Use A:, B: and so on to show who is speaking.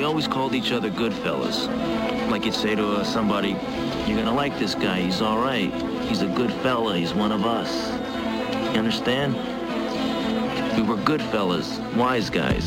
A: we always called each other good fellas. Like you'd say to somebody, you're gonna like this guy, he's all right. He's a good fella, he's one of us. You understand? We were good fellas, wise guys.